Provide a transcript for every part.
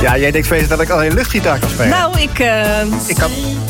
Ja, jij denkt feest dat ik alleen luchtgitaar kan spelen. Nou, ik kan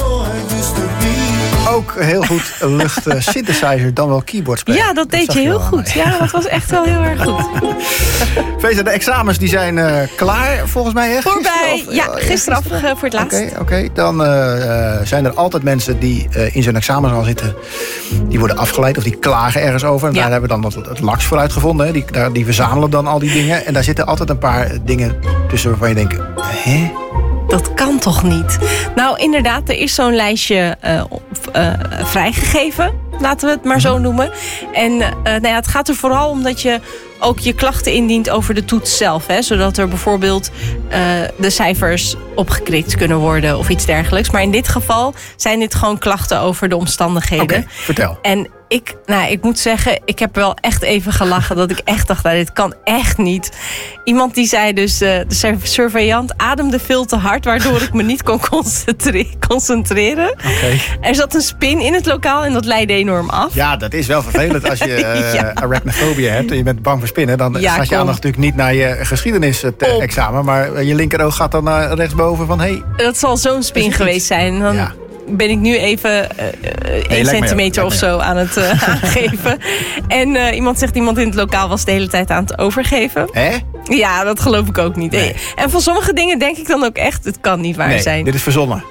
ook heel goed lucht synthesizer dan wel keyboard spelen. Ja, dat deed je heel goed. Ja, dat was echt wel heel erg goed. Feest, de examens die zijn klaar volgens mij. Hè? Voorbij, gisteren voor het laatst. Oké. Dan zijn er altijd mensen die in zo'n examenzaal zitten. Die worden afgeleid of die klagen ergens over. En daar hebben we dan het LAX voor uitgevonden. Hè? Die verzamelen dan al die dingen. En daar zitten altijd een paar dingen tussen waarvan je denkt... Hè? Dat kan toch niet? Nou, inderdaad, er is zo'n lijstje vrijgegeven. Laten we het maar zo noemen. En het gaat er vooral om dat je ook je klachten indient over de toets zelf. Hè, zodat er bijvoorbeeld de cijfers opgekrikt kunnen worden of iets dergelijks. Maar in dit geval zijn dit gewoon klachten over de omstandigheden. Oké, vertel. En ik moet zeggen, ik heb wel echt even gelachen dat ik echt dacht, dit kan echt niet. Iemand die zei dus, de surveillant ademde veel te hard, waardoor ik me niet kon concentreren. Okay. Er zat een spin in het lokaal en dat leidde enorm af. Ja, dat is wel vervelend als je arachnofobie hebt en je bent bang voor spinnen. Dan gaat je aandacht natuurlijk niet naar je geschiedenis-examen, maar je linkeroog gaat dan naar rechtsboven van hey. Dat zal zo'n spin geweest zijn. Dan ben ik nu even 1 centimeter of zo aan het aangeven. En iemand in het lokaal was de hele tijd aan het overgeven. Hè? Ja, dat geloof ik ook niet. Nee. En van sommige dingen denk ik dan ook echt, het kan niet waar zijn. Dit is verzonnen.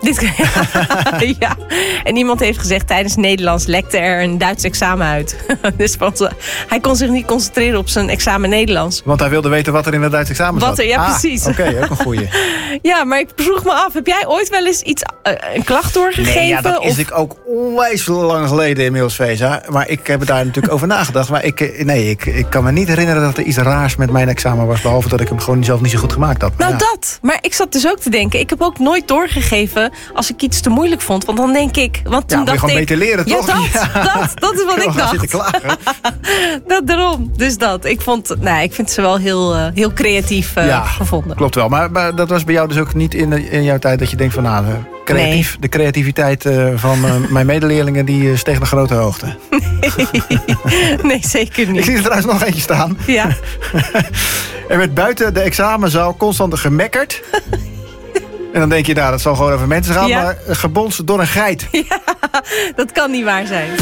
Ja. En iemand heeft gezegd, tijdens Nederlands lekte er een Duits examen uit. Dus hij kon zich niet concentreren op zijn examen Nederlands. Want hij wilde weten wat er in het Duits examen zat. Precies. Oké, ook een goeie. Ja, maar ik vroeg me af, heb jij ooit wel eens een klacht doorgegeven? Nee, dat is ik ook onwijs lang geleden inmiddels, Feza. Maar ik heb daar natuurlijk over nagedacht. Maar ik kan me niet herinneren dat er iets raars met mijn examen was. Behalve dat ik hem gewoon zelf niet zo goed gemaakt had. Maar dat. Maar ik zat dus ook te denken. Ik heb ook nooit doorgegeven als ik iets te moeilijk vond. Want dan denk ik... Want toen dacht gewoon mee te leren, toch? Dat is wat ik dacht. Zitten klagen. Daarom. Dus dat. Ik vind ze wel heel creatief gevonden. Klopt wel. Maar dat was bij jou dus ook niet in jouw tijd dat je denkt van... de creativiteit van mijn medeleerlingen die steeg naar grote hoogte. Nee, zeker niet. Ik zie er trouwens nog eentje staan. Ja. Er werd buiten de examenzaal constant gemekkerd. En dan denk je, dat zal gewoon over mensen gaan. Ja. Maar gebonst door een geit. Ja, dat kan niet waar zijn.